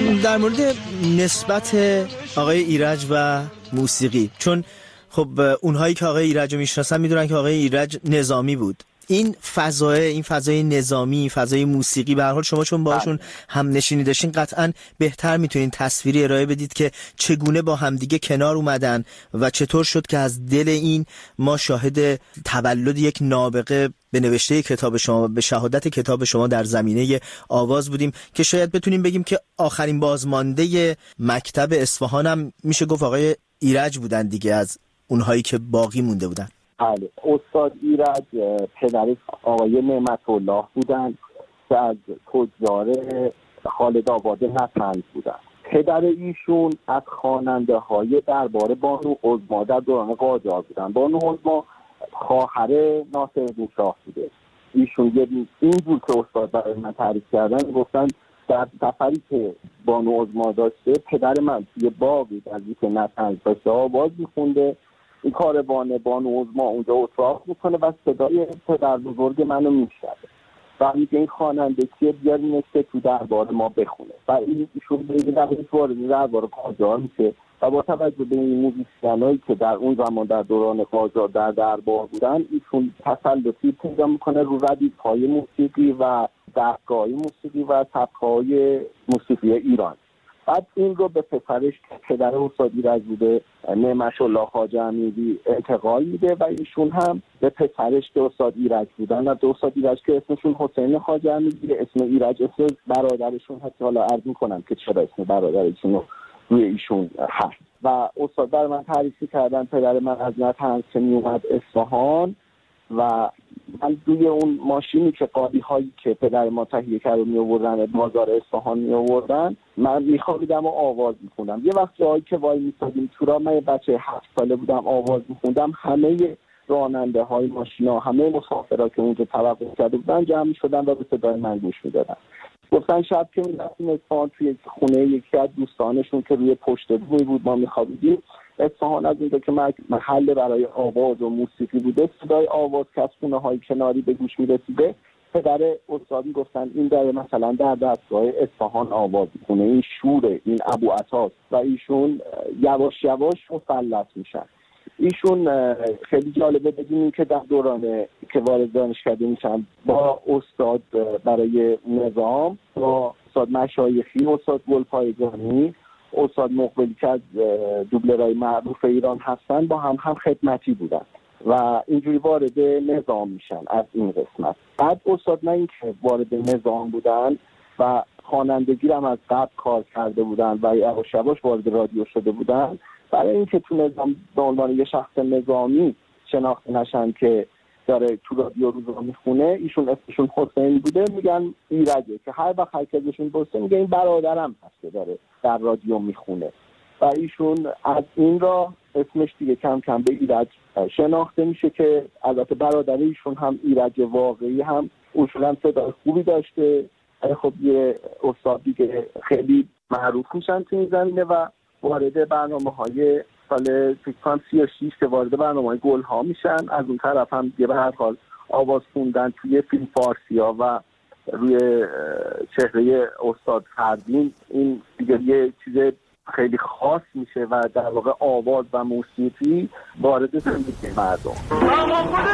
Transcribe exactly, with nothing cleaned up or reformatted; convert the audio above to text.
در مورد نسبت آقای ایرج و موسیقی، چون خب اونهایی که آقای ایرج رو میشناسن میدونن که آقای ایرج نظامی بود. این فضای این فضای نظامی، فضای موسیقی، به هر حال شما چون باهاشون هم نشینی داشتین قطعاً بهتر میتونین تصویری ارائه بدید که چگونه با همدیگه کنار اومدن و چطور شد که از دل این ما شاهد تولد یک نابغه به نوشته کتاب شما، به شهادت کتاب شما در زمینه آواز بودیم که شاید بتونیم بگیم که آخرین بازمانده مکتب اصفهان هم میشه گفت آقای ایرج بودن دیگه، از اونهایی که باقی مونده بودن. بله، استاد ایرج پدر آقای نعمت الله بودن که از تجار خالد آباد نطنز بودن. پدر ایشون از خواننده های دربار بانو عظما در دوران قاجار بودن. بانو عظما خواهر ناصرالدین شاه بوده. ایشون یه اینجور که استاد برای من تعریف کردن، گفتن در سفری که بانو عظما داشته پدر من توی باقی در که نطنز داشته آواز میخونده، این کاروان بانو عظما اونجا اتراق میکنه و صدای پدر بزرگ منو میشنوه و میگه این خواننده کیه، بیارینش که تو دربار ما بخونه. و ایشون به این روش وارد دربار قاجار میشه و با توجه به این موزیسینایی که در اون زمان در دوران قاجار در دربار بودن، ایشون تسلطی پیدا میکنه رو ردیف‌های موسیقی و دستگاه‌های موسیقی و سبک‌های موسیقی ایران. بعد این رو به پسرش که پدر استاد ایرج بوده، نعمت الله خواجه امیری، انتقال میده و ایشون هم به پسرش که استاد ایرج بودن و استاد ایرج که اسمشون حسین خواجه امیری، اسم ایرج اسم برادرشون هست. حالا عرض میکنم که چرا اسم برادرشون رو روی ایشون هست. و استاد بر من تعریف کردن پدر من از نطنز که میومد اصفهان و من دوی اون ماشینی که قالی هایی که پدر ما تهیه کرده می آوردن بازار اصفهان می آوردن، من میخوابیدم و آواز میخوندم. یه وقت جایی که وای میستادیم تو را، من بچه هفت ساله بودم، آواز میخوندم، همه راننده های ماشینا، همه مسافرها که اونجا توقف کرده بودن جمع میشدن و به صدای من گوش میدادن. گفتن شب که میرفتیم اصفهان توی خونه یکی از دوستانشون که روی پشت بومی بود ما میخوابیدیم، اصفهان از اونجا که محل برای آواز و موسیقی بوده، صدای آواز که از خونه های کناری به گوش میرسیده، پدر استادی گفتن این داره مثلا در دستگاه اصفهان آواز میکنه، این شوره، این ابو عطاست. و ایشون یواش یواش مسلط میشن. ایشون خیلی جالبه بدونیم که در دوران که وارد دانشکده میشن با استاد برای نظام، با استاد مشایخی، استاد گلپایگانی، استاد مقبلی که از دوبلرهای معروف ایران هستن، با هم هم خدمتی بودن و اینجوری وارد نظام میشن از این قسمت. بعد استاد نه اینکه وارد نظام بودن و خوانندگی هم از قبل کار کرده بودن و یواش یواش وارد رادیو شده بودن، برای اینکه تو نظام به عنوان یه شخص نظامی شناخته نشن که داره تو رادیو روزا میخونه، ایشون اسمشون حسین بوده، میگن ایرجه، که هر وقت هر کسشون پرسه میگه این برادرم هست که داره در رادیو میخونه. و ایشون از این را اسمش دیگه کم کم به ایرج شناخته میشه که البته برادر ایشون هم ایرج واقعی هم اصولا صدای خوبی داشته. خب یه استاد دیگه خیلی معروف میشن تو این زمینه و وارد برنامه‌های سال فکر سی و شش که وارد برنامه‌های گل‌ها میشن. از اون طرف هم دیگه به هر حال آواز خوندن توی فیلم فارسی‌ها و روی چهره استاد فردین، این دیگه یه چیز خیلی خاص میشه و در واقع آواز و موسیقی وارد زندگی مردم.